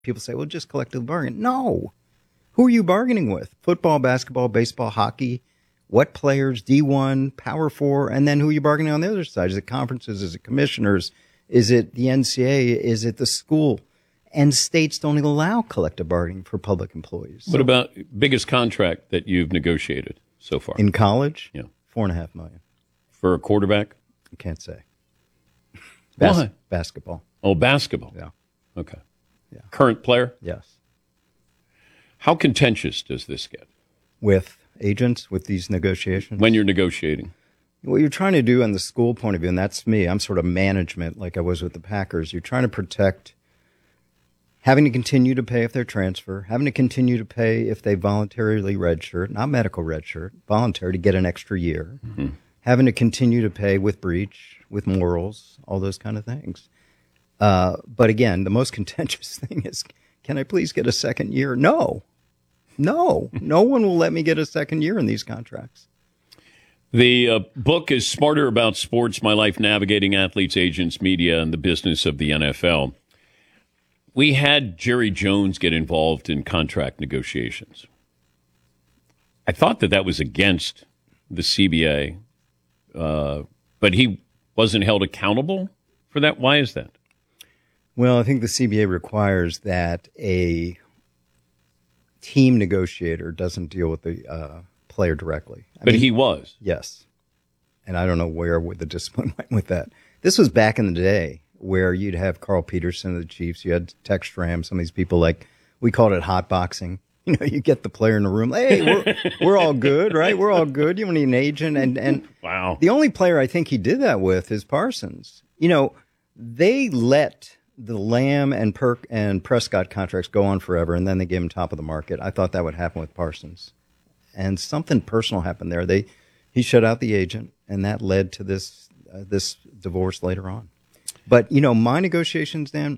People say, well, just collective bargain. No. Who are you bargaining with? Football, basketball, baseball, hockey. What players? D1, Power 4, and then who are you bargaining on the other side? Is it conferences? Is it commissioners? Is it the NCAA? Is it the school? And states don't allow collective bargaining for public employees. What about biggest contract that you've negotiated so far? In college? Yeah. $4.5 million. For a quarterback? I can't say. Why? Basketball. Oh, basketball. Yeah. Okay. Yeah. Current player? Yes. How contentious does this get? With agents, with these negotiations? When you're negotiating? What you're trying to do on the school point of view, and that's me, I'm sort of management like I was with the Packers. You're trying to protect having to continue to pay if they transfer, having to continue to pay if they voluntarily redshirt, not medical redshirt, voluntary to get an extra year, having to continue to pay with breach, with morals, all those kind of things. But again, the most contentious thing is, can I please get a second year? No. No one will let me get a second year in these contracts. The book is Smarter About Sports, My Life Navigating Athletes, Agents, Media, and the Business of the NFL. We had Jerry Jones get involved in contract negotiations. I thought that was against the CBA, but he wasn't held accountable for that. Why is that? Well, I think the CBA requires that a team negotiator doesn't deal with the player directly. But he was. Yes. And I don't know where the discipline went with that. This was back in the day where you'd have Carl Peterson of the Chiefs. You had Tex Schramm, some of these people, like, we called it hot boxing. You know, you get the player in the room. Hey, we're all good, right? We're all good. You don't need an agent. And wow. The only player I think he did that with is Parsons. You know, they let the Lamb and Prescott contracts go on forever, and then they gave him top of the market. I thought that would happen with Parsons. And something personal happened there. He shut out the agent, and that led to this divorce later on. But, you know, my negotiations, Dan,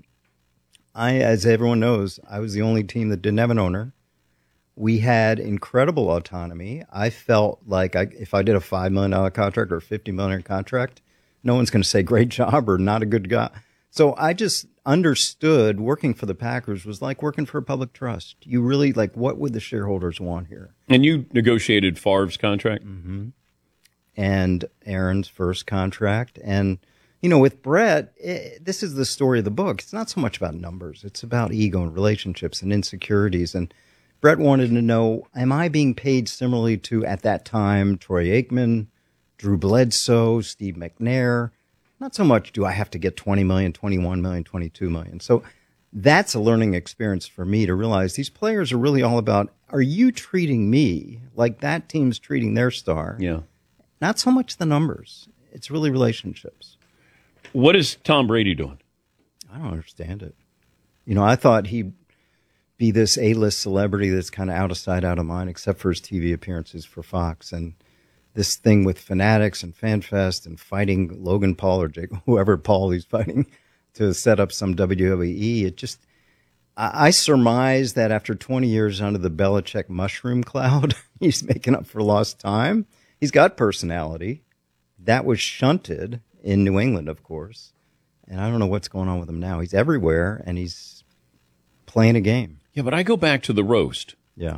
as everyone knows, I was the only team that didn't have an owner. We had incredible autonomy. I felt like if I did a $5 million contract or a $50 million contract, no one's going to say great job or not a good guy. So I just understood working for the Packers was like working for a public trust. You really, like, what would the shareholders want here? And you negotiated Favre's contract? Mm-hmm. And Aaron's first contract. And, you know, with Brett, this is the story of the book. It's not so much about numbers. It's about ego and relationships and insecurities. And Brett wanted to know, am I being paid similarly to, at that time, Troy Aikman, Drew Bledsoe, Steve McNair? Not so much do I have to get $20 million, $21 million, $22 million. So that's a learning experience for me to realize these players are really all about, are you treating me like that team's treating their star? Yeah. Not so much the numbers. It's really relationships. What is Tom Brady doing? I don't understand it. You know, I thought he'd be this A-list celebrity that's kind of out of sight, out of mind, except for his TV appearances for Fox. And this thing with Fanatics and FanFest and fighting Logan Paul or whoever Paul he's fighting to set up some WWE. It just, I surmise that after 20 years under the Belichick mushroom cloud, he's making up for lost time. He's got personality. That was shunted in New England, of course. And I don't know what's going on with him now. He's everywhere, and he's playing a game. Yeah, but I go back to the roast. Yeah.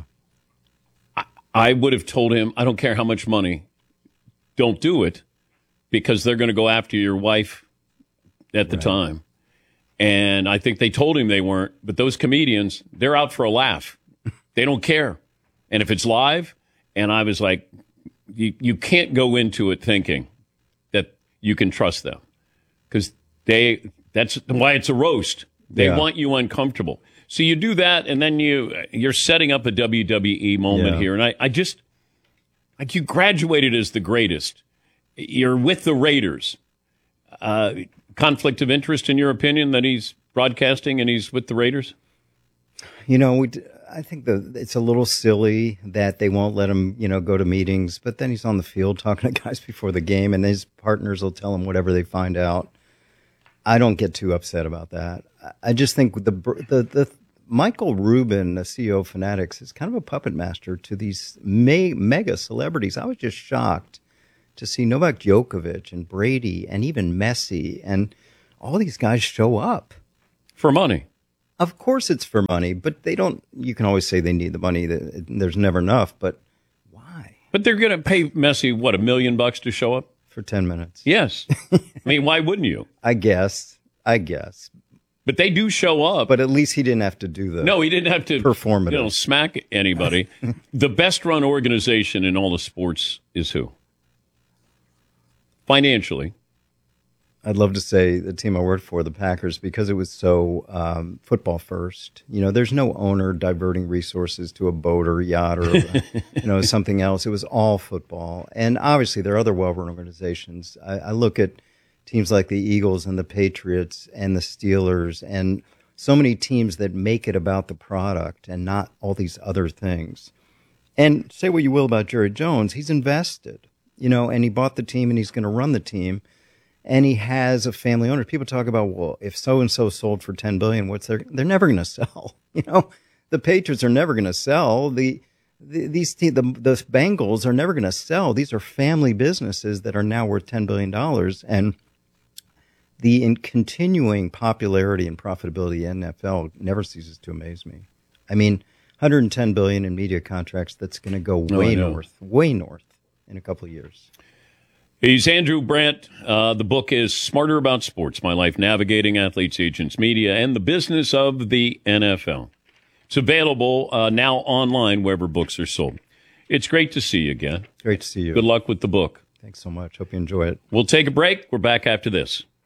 I would have told him, I don't care how much money, don't do it, because they're going to go after your wife at the time. And I think they told him they weren't. But those comedians, they're out for a laugh. They don't care. And if it's live, and I was like, you can't go into it thinking that you can trust them. Because that's why it's a roast. They want you uncomfortable. So you do that, and then you're setting up a WWE moment here. And I just, like, you graduated as the greatest. You're with the Raiders. Conflict of interest, in your opinion, that he's broadcasting and he's with the Raiders? You know, I think it's a little silly that they won't let him, go to meetings. But then he's on the field talking to guys before the game, and his partners will tell him whatever they find out. I don't get too upset about that. I just think the Michael Rubin, the CEO of Fanatics, is kind of a puppet master to these mega celebrities. I was just shocked to see Novak Djokovic and Brady and even Messi and all these guys show up. For money. Of course it's for money, but they don't. You can always say they need the money. There's never enough, but why? But they're going to pay Messi, what, $1 million to show up? For 10 minutes. Yes. I mean, why wouldn't you? I guess. But they do show up. But at least he didn't have to do No, he didn't have to performative. Smack anybody. The best run organization in all the sports is who? Financially. I'd love to say the team I worked for, the Packers, because it was so football first. You know, there's no owner diverting resources to a boat or a yacht or something else. It was all football. And obviously there are other well-run organizations. I look at teams like the Eagles and the Patriots and the Steelers and so many teams that make it about the product and not all these other things. And say what you will about Jerry Jones, he's invested, and he bought the team and he's going to run the team. And he has a family owner. People talk about, well, if so-and-so sold for $10 billion, they're never going to sell. The Patriots are never going to sell. The Bengals are never going to sell. These are family businesses that are now worth $10 billion. And the continuing popularity and profitability in NFL never ceases to amaze me. I mean, $110 billion in media contracts, that's going to go way north in a couple of years. He's Andrew Brandt. The book is Smarter About Sports, My Life Navigating Athletes, Agents, Media, and the Business of the NFL. It's available now online wherever books are sold. It's great to see you again. Great to see you. Good luck with the book. Thanks so much. Hope you enjoy it. We'll take a break. We're back after this.